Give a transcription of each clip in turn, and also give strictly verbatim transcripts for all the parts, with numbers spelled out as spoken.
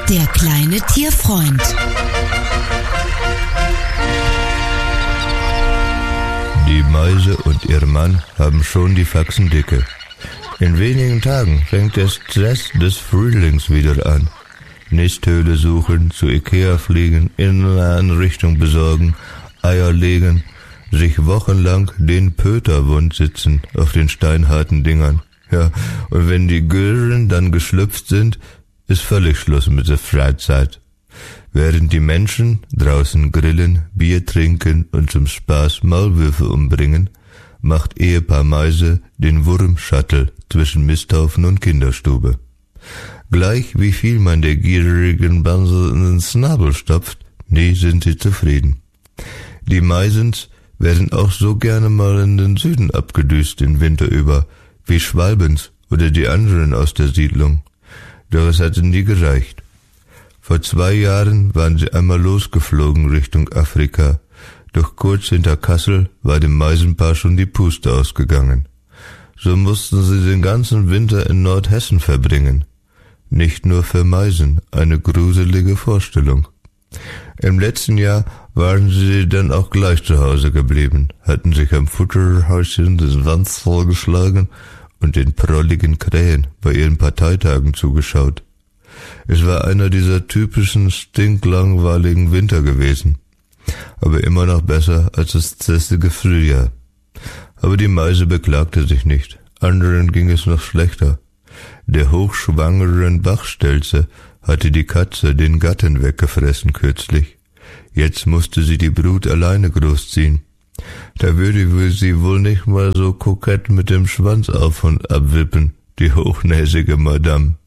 Der kleine Tierfreund. Die Mäuse und ihr Mann haben schon die Faxen dicke. In wenigen Tagen fängt der Stress des Frühlings wieder an. Nisthöhle suchen, zu Ikea fliegen, Inneneinrichtung besorgen, Eier legen, sich wochenlang den Pöter wund sitzen auf den steinharten Dingern. Ja, und wenn die Gören dann geschlüpft sind, ist völlig Schluss mit der Freizeit. Während die Menschen draußen grillen, Bier trinken und zum Spaß Maulwürfe umbringen, macht Ehepaar Meise den Wurmshuttle zwischen Misthaufen und Kinderstube. Gleich wie viel man der gierigen Bansel in den Schnabel stopft, nie sind sie zufrieden. Die Meisens werden auch so gerne mal in den Süden abgedüst den Winter über, wie Schwalbens oder die anderen aus der Siedlung. Doch es hatte nie gereicht. Vor zwei Jahren waren sie einmal losgeflogen Richtung Afrika, doch kurz hinter Kassel war dem Meisenpaar schon die Puste ausgegangen. So mussten sie den ganzen Winter in Nordhessen verbringen. Nicht nur für Meisen, eine gruselige Vorstellung. Im letzten Jahr waren sie dann auch gleich zu Hause geblieben, hatten sich am Futterhäuschen den Wanz vollgeschlagen und den prolligen Krähen bei ihren Parteitagen zugeschaut. Es war einer dieser typischen, stinklangweiligen Winter gewesen, aber immer noch besser als das zässige Frühjahr. Aber die Meise beklagte sich nicht, anderen ging es noch schlechter. Der hochschwangeren Bachstelze hatte die Katze den Gatten weggefressen kürzlich. Jetzt musste sie die Brut alleine großziehen. Da würde sie wohl nicht mal so kokett mit dem Schwanz auf und abwippen, die hochnäsige Madame.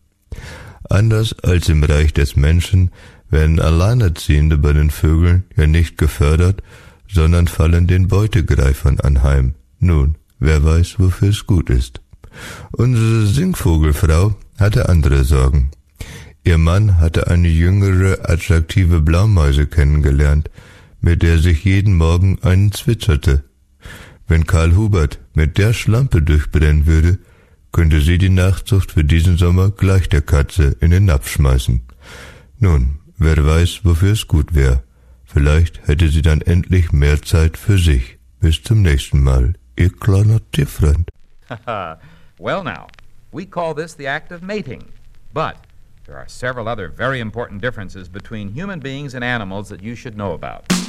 Anders als im Reich des Menschen werden Alleinerziehende bei den Vögeln ja nicht gefördert, sondern fallen den Beutegreifern anheim. Nun, wer weiß, wofür es gut ist. Unsere Singvogelfrau hatte andere Sorgen. Ihr Mann hatte eine jüngere, attraktive Blaumeise kennengelernt, mit der sich jeden Morgen einen zwitscherte. Wenn Karl Hubert mit der Schlampe durchbrennen würde, könnte sie die Nachzucht für diesen Sommer gleich der Katze in den Napf schmeißen. Nun, wer weiß, wofür es gut wäre. Vielleicht hätte sie dann endlich mehr Zeit für sich. Bis zum nächsten Mal, ihr kleiner Tierfreund. Well now, we call this the act of mating, but there are several other very important differences between human beings and animals that you should know about.